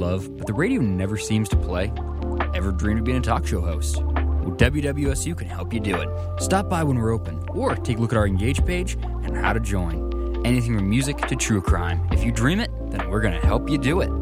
love, but the radio never seems to play? Ever dreamed of being a talk show host? Well, WWSU can help you do it. Stop by when we're open, or take a look at our Engage page and how to join. Anything from music to true crime. If you dream it, then we're going to help you do it.